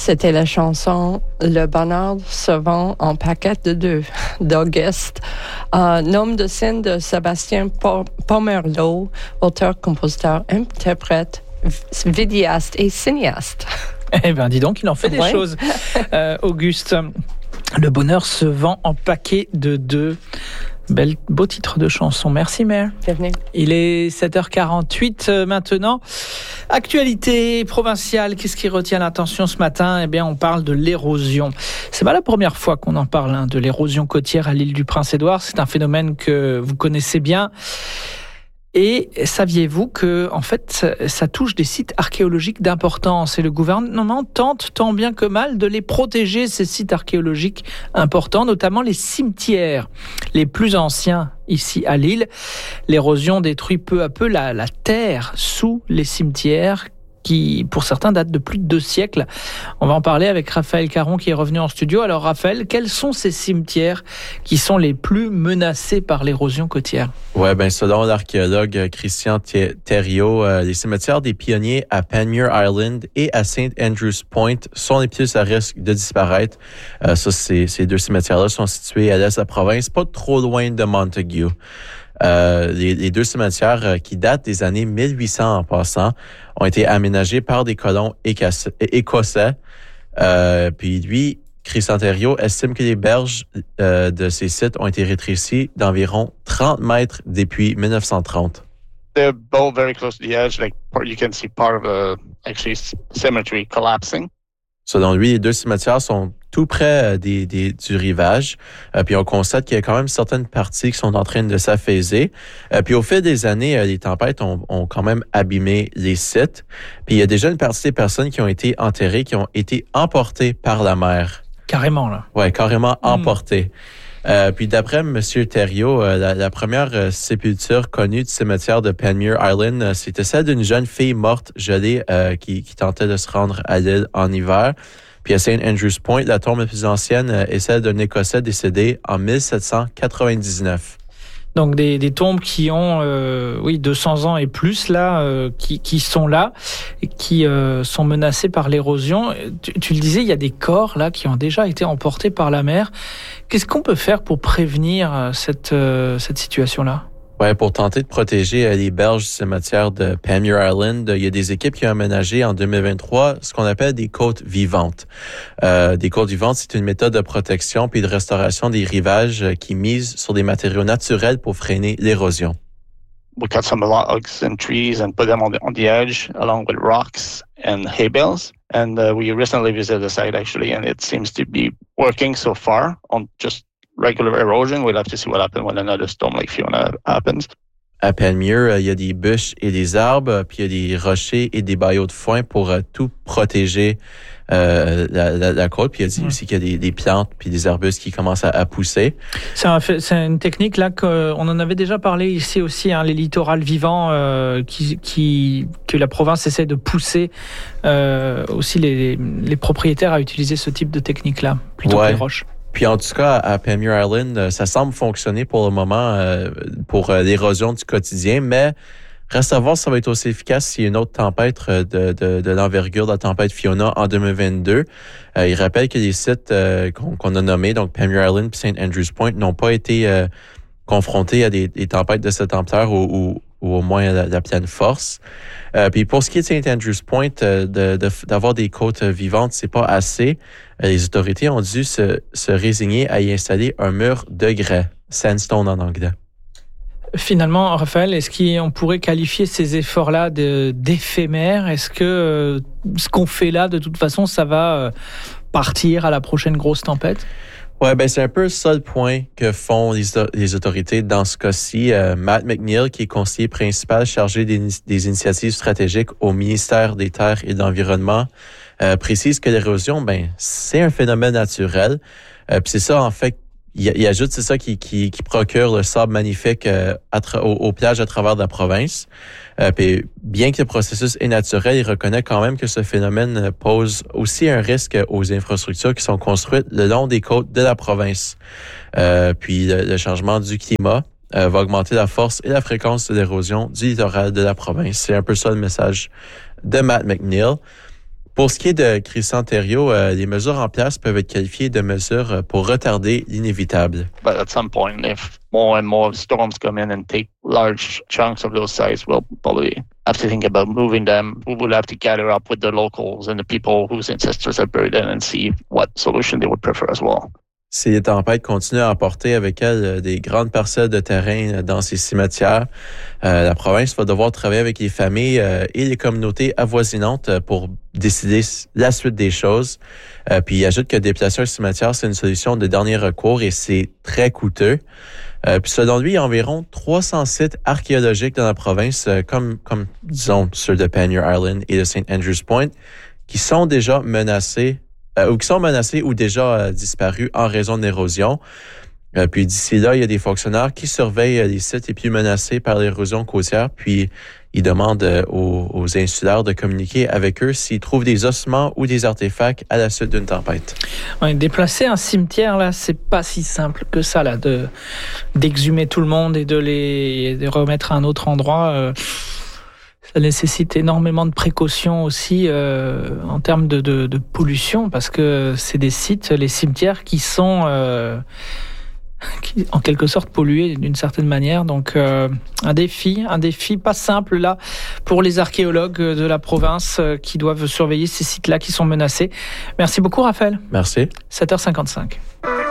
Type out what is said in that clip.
C'était la chanson Le bonheur se vend en paquet de 2 d'Auguste, nom de scène de Sébastien Pomerleau, auteur, compositeur, interprète, vidéaste et cinéaste. Eh bien, dis donc, il en fait des choses. Auguste, Le bonheur se vend en paquet de 2. Beau titre de chanson. Merci, Mère. Bienvenue. Il est 7h48 maintenant. Actualité provinciale, qu'est-ce qui retient l'attention ce matin ? Eh bien, on parle de l'érosion. C'est pas la première fois qu'on en parle, de l'érosion côtière à l'île du Prince-Édouard. C'est un phénomène que vous connaissez bien. Et saviez-vous que, en fait, ça touche des sites archéologiques d'importance et le gouvernement tente tant bien que mal de les protéger, ces sites archéologiques importants, notamment les cimetières les plus anciens ici à l'île. L'érosion détruit peu à peu la terre sous les cimetières qui, pour certains, datent de plus de 2 siècles. On va en parler avec Raphaël Caron qui est revenu en studio. Alors, Raphaël, quels sont ces cimetières qui sont les plus menacés par l'érosion côtière? Selon l'archéologue Christian Thériault, les cimetières des pionniers à Panmure Island et à St. Andrew's Point sont les plus à risque de disparaître. Ces 2 cimetières-là sont situés à l'est de la province, pas trop loin de Montague. Les 2 cimetières qui datent des années 1800 en passant ont été aménagés par des colons écossais. Puis lui, Christian Thériault estime que les berges de ces sites ont été rétrécies d'environ 30 mètres depuis 1930. They're both very close to the edge. Like you can see part of the cemetery collapsing. Selon lui, les 2 cimetières sont tout près du rivage. Puis on constate qu'il y a quand même certaines parties qui sont en train de s'affaiser. Puis au fil des années, les tempêtes ont quand même abîmé les sites. Puis il y a déjà une partie des personnes qui ont été enterrées, qui ont été emportées par la mer. Carrément, là. Ouais, carrément emportées. Puis d'après M. Thériault, la première sépulture connue du cimetière de Panmure Island, c'était celle d'une jeune fille morte gelée qui tentait de se rendre à l'île en hiver. Puis à St. Andrew's Point, la tombe la plus ancienne est celle d'un Écossais décédé en 1799. Donc des tombes qui ont 200 ans et plus là, qui sont là et qui sont menacées par l'érosion. Tu le disais, il y a des corps là qui ont déjà été emportés par la mer. Qu'est-ce qu'on peut faire pour prévenir cette situation-là? Pour tenter de protéger les berges du cimetière de Panmure Island, il y a des équipes qui ont aménagé en 2023 ce qu'on appelle des côtes vivantes. Des côtes vivantes, c'est une méthode de protection puis de restauration des rivages qui mise sur des matériaux naturels pour freiner l'érosion. We cut some logs and trees and put them on the edge along with rocks and hay bales. And we recently visited the site actually, and it seems to be working so far on just regular erosion. We'll have to see what happens when another storm like Fiona happens. À Panmure, il y a des bûches et des arbres, puis il y a des rochers et des bayaux de foin pour tout protéger la côte. Puis il y a dit aussi qu'il y a des plantes puis des arbustes qui commencent à pousser. C'est une technique là qu'on en avait déjà parlé ici aussi, les littorales vivants que la province essaie de pousser aussi les propriétaires à utiliser ce type de technique là plutôt que les roches. Puis en tout cas, à Panmure Island, ça semble fonctionner pour le moment pour l'érosion du quotidien, mais reste à voir si ça va être aussi efficace s'il y a une autre tempête de l'envergure de la tempête Fiona en 2022. Il rappelle que les sites qu'on a nommés, donc Panmure Island et St. Andrew's Point, n'ont pas été confrontés à des tempêtes de cette ampleur ou au moins la pleine force. Puis pour ce qui est de St. Andrew's Point, d'avoir des côtes vivantes, c'est pas assez. Les autorités ont dû se résigner à y installer un mur de grès, sandstone en anglais. Finalement, Raphaël, est-ce qu'on pourrait qualifier ces efforts-là d'éphémères? Est-ce que ce qu'on fait là, de toute façon, ça va partir à la prochaine grosse tempête? C'est un peu ça le point que font les autorités dans ce cas-ci. Matt McNeil, qui est conseiller principal chargé des initiatives stratégiques au ministère des Terres et de l'Environnement, précise que l'érosion, c'est un phénomène naturel. Puis c'est ça, en fait, il ajoute, c'est ça qui procure le sable magnifique aux plages à travers de la province. Puis bien que le processus est naturel, il reconnaît quand même que ce phénomène pose aussi un risque aux infrastructures qui sont construites le long des côtes de la province. Puis le changement du climat va augmenter la force et la fréquence de l'érosion du littoral de la province. C'est un peu ça le message de Matt McNeil. Pour ce qui est de Crescent-Ontario, les mesures en place peuvent être qualifiées de mesures pour retarder l'inévitable. But at some point, if more and more storms come in and take large chunks of those sites, we'll probably have to think about moving them. We will have to gather up with the locals and the people whose ancestors are buried in and see what solution they would prefer as well. Si les tempêtes continuent à emporter avec elles des grandes parcelles de terrain dans ces cimetières, la province va devoir travailler avec les familles et les communautés avoisinantes pour décider la suite des choses. Puis il ajoute que déplacer un cimetière, c'est une solution de dernier recours et c'est très coûteux. Puis selon lui, il y a environ 300 sites archéologiques dans la province, comme disons ceux de Pannier Island et de St. Andrews Point, qui sont déjà menacés ou déjà disparus en raison de l'érosion. Puis d'ici là, il y a des fonctionnaires qui surveillent les sites les plus menacés par l'érosion côtière, puis ils demandent aux insulaires de communiquer avec eux s'ils trouvent des ossements ou des artefacts à la suite d'une tempête. Ouais, déplacer un cimetière, là, c'est pas si simple que ça, là, d'exhumer tout le monde et de les remettre à un autre endroit. Ça nécessite énormément de précautions aussi en termes de pollution, parce que c'est des sites, les cimetières, qui sont en quelque sorte pollués d'une certaine manière. Donc un défi pas simple là pour les archéologues de la province qui doivent surveiller ces sites-là qui sont menacés. Merci beaucoup Raphaël. Merci. 7h55.